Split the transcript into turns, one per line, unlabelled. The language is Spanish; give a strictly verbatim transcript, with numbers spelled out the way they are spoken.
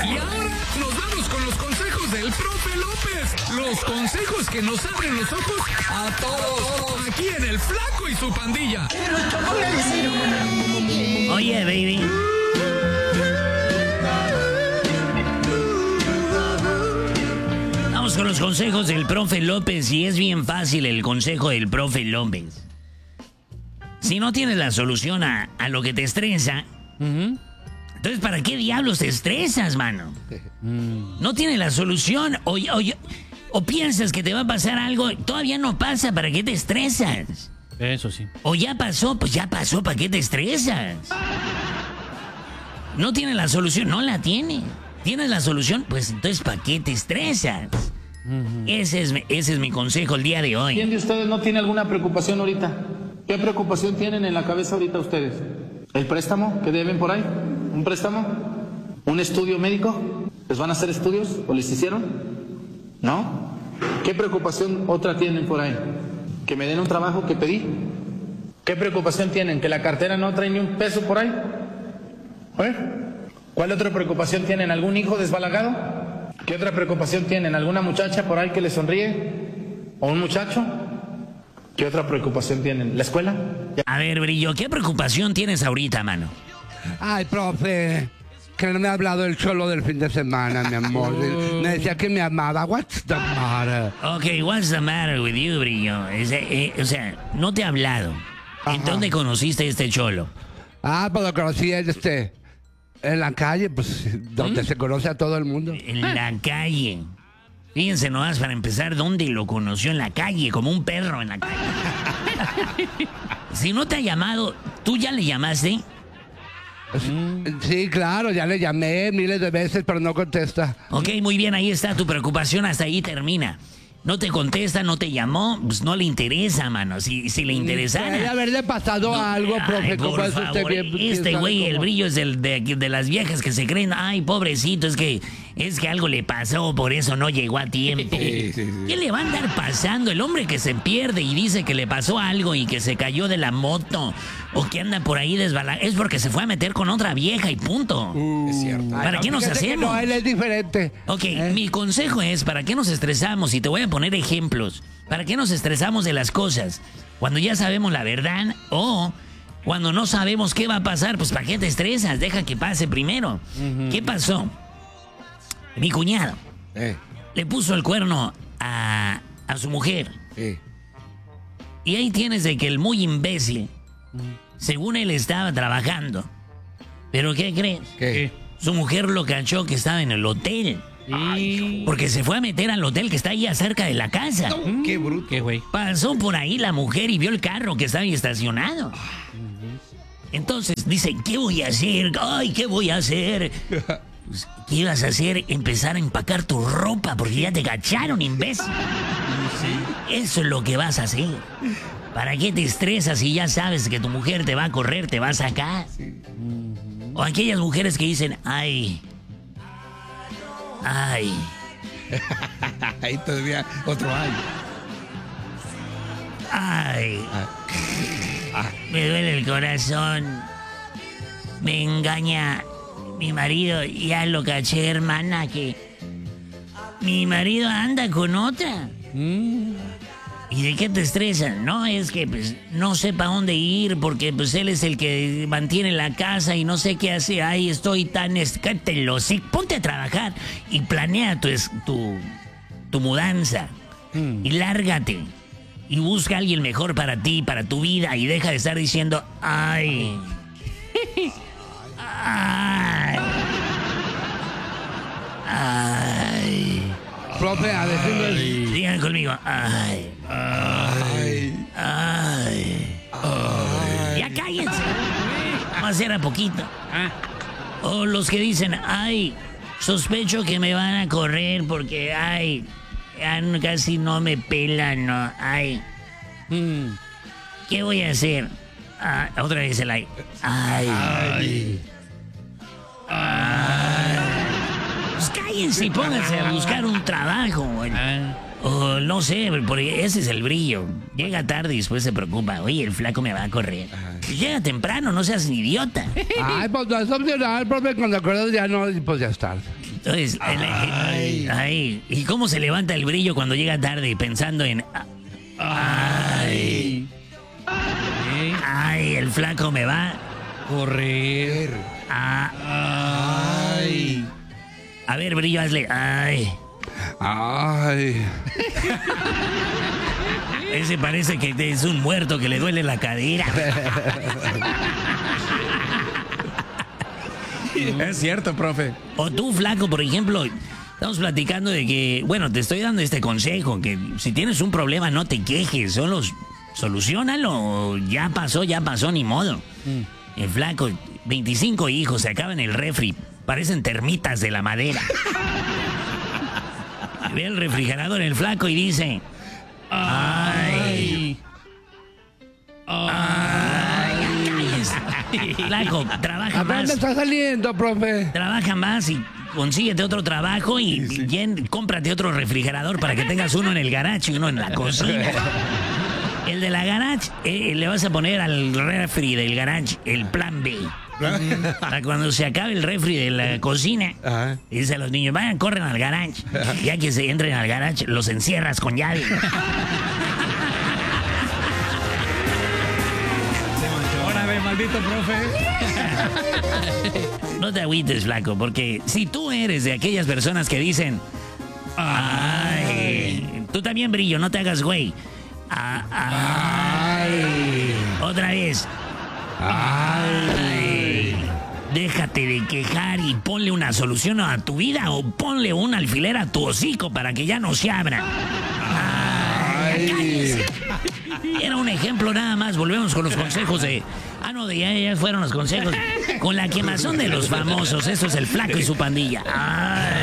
Y ahora nos vamos con los consejos del profe López. Los consejos que nos abren los ojos a todos. Aquí en El Flaco y su pandilla.
Oye, baby. Vamos con los consejos del profe López y es bien fácil el consejo del profe López. Si no tienes la solución a, a lo que te estresa, uh-huh. entonces ¿para qué diablos te estresas, mano? Uh-huh. No tienes la solución o, o, o piensas que te va a pasar algo, todavía no pasa, ¿para qué te estresas?
Eso sí.
O ya pasó, pues ya pasó, ¿para qué te estresas? No tienes la solución, no la tiene. ¿Tienes la solución? Pues entonces ¿para qué te estresas? Uh-huh. Ese es, ese es mi consejo el día de hoy.
¿Quién de ustedes no tiene alguna preocupación ahorita? ¿Qué preocupación tienen en la cabeza ahorita ustedes? ¿El préstamo que deben por ahí? ¿Un préstamo? ¿Un estudio médico? ¿Les van a hacer estudios o les hicieron? ¿No? ¿Qué preocupación otra tienen por ahí? ¿Que me den un trabajo que pedí? ¿Qué preocupación tienen? ¿Que la cartera no trae ni un peso por ahí? ¿Eh? ¿Cuál otra preocupación tienen? ¿Algún hijo desbalagado? ¿Qué otra preocupación tienen? ¿Alguna muchacha por ahí que les sonríe? ¿O un muchacho? ¿Qué otra preocupación tienen? ¿La escuela?
A ver, Brillo, ¿qué preocupación tienes ahorita, mano?
Ay, profe, que no me ha hablado el cholo del fin de semana, mi amor. Me decía que me amaba. What's the matter?
Ok, what's the matter with you, Brillo? Es, eh, o sea, no te ha hablado. Ajá. ¿En dónde conociste a este cholo?
Ah, pues lo conocí en este... En la calle, pues, donde ¿Mm? se conoce a todo el mundo.
En la calle. Fíjense nomás, para empezar, ¿dónde lo conoció? En la calle, como un perro en la calle. Si no te ha llamado, ¿tú ya le llamaste?
Sí, claro, ya le llamé miles de veces, pero no contesta.
Ok, muy bien, ahí está tu preocupación, hasta ahí termina. No te contesta, no te llamó, pues no le interesa, mano. Si, si le interesara...
Debe haberle pasado
no,
algo, profe.
Ay, por
es
favor,
usted bien,
este güey, el Brillo es del, de, de las viejas que se creen, ay, pobrecito, es que es que algo le pasó, por eso no llegó a tiempo. Sí, sí, sí. ¿Qué le va a andar pasando? El hombre que se pierde y dice que le pasó algo y que se cayó de la moto o que anda por ahí desbalagado, es porque se fue a meter con otra vieja y punto.
Uh, es cierto.
¿Para ay, qué no, nos hacemos?
No, él es diferente.
Ok, ¿Eh? Mi consejo es, ¿para qué nos estresamos? Y te voy a poner ejemplos. ¿Para qué nos estresamos de las cosas? Cuando ya sabemos la verdad o cuando no sabemos qué va a pasar, pues ¿para qué te estresas? Deja que pase primero. Uh-huh. ¿Qué pasó? Mi cuñado eh. le puso el cuerno a, a su mujer. Eh. Y ahí tienes de que el muy imbécil, uh-huh. según él estaba trabajando. ¿Pero qué crees?
¿Qué?
Su mujer lo cachó que estaba en el hotel. Ay, porque se fue a meter al hotel que está ahí cerca de la casa.
No, qué bruto, qué güey.
Pasó por ahí la mujer y vio el carro que estaba ahí estacionado. Entonces dice, ¿qué voy a hacer? Ay, ¿qué voy a hacer? Pues, ¿qué ibas a hacer? Empezar a empacar tu ropa porque ya te cacharon, imbécil. Sí. Eso es lo que vas a hacer. ¿Para qué te estresas si ya sabes que tu mujer te va a correr, te va a sacar? Sí. O aquellas mujeres que dicen, ay... Ay.
Ahí todavía otro ay.
Ay. Ah. Me duele el corazón. Me engaña mi marido. Ya lo caché, hermana, que mi marido anda con otra. Mm. ¿Y de qué te estresas? No, es que pues no sé para dónde ir porque pues él es el que mantiene la casa y no sé qué hace. Ay, estoy tan escátelo. Sí, ponte a trabajar y planea tu, tu, tu mudanza. Mm. Y lárgate. Y busca a alguien mejor para ti, para tu vida. Y deja de estar diciendo, ay. Ay. Ay.
Profe, a decirlo.
Digan conmigo, ay. Ay. Ay. Ay. Ya cállense. Vamos a hacer a poquito. Ah. O los que dicen, ay, sospecho que me van a correr porque, ay, ya casi no me pelan, no. Ay. Mm. ¿Qué voy a hacer? Ah, otra vez el ay. Ay. Ay. Ay. Pues cállense y pónganse a buscar un trabajo. Ah. O no sé, porque ese es el Brillo. Llega tarde y después se preocupa. Oye, el flaco me va a correr. Pues llega temprano, no seas un idiota.
Ay, pues no es opcional, profe. Cuando acuerdas ya no, pues ya es tarde.
Entonces, el- el- ay, ¿y cómo se levanta el brillo cuando llega tarde pensando en... Ay, ay, el flaco me va
Correr.
a...
Ay.
A ver, brillo, hazle... Ay,
Ay.
ese parece que es un muerto que le duele la cadera.
Es cierto, profe.
O tú, flaco, por ejemplo, estamos platicando de que, bueno, te estoy dando este consejo, que si tienes un problema no te quejes, solo solucionalo, ya pasó, ya pasó, ni modo. El flaco, veinticinco hijos, se acaban el refri, parecen termitas de la madera. Ve el refrigerador el flaco y dice, ay, ay, cállese. Flaco, trabaja
¿A dónde
más.
está saliendo, profe?
Trabaja más y consíguete otro trabajo y, y yen- cómprate otro refrigerador para que tengas uno en el garage y uno en la cocina. El de la garage, eh, le vas a poner al refri del garage el plan B. Para cuando se acabe el refri de la cocina,
Ajá.
dice a los niños, vayan, corren al garage. Ya que se entren al garage, los encierras con llave.
Ahora ve, maldito profe.
No te agüites, flaco, porque si tú eres de aquellas personas que dicen, ay, tú también, brillo, no te hagas güey. Ah, ay. Otra vez. Ay. Déjate de quejar y ponle una solución a tu vida o ponle un alfiler a tu hocico para que ya no se abra. Ay, cállese. Era un ejemplo nada más. Volvemos con los consejos de... Ah, no, de ya, ya fueron los consejos. Con la quemazón de los famosos. Eso es el flaco y su pandilla. Ay.